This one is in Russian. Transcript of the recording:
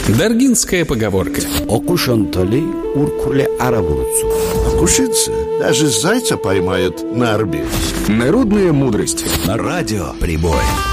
Даргинская поговорка. Окушонтали уркуле аравурцу. Окушится, даже зайца поймает на орбе. Народная мудрость. На радио Прибой.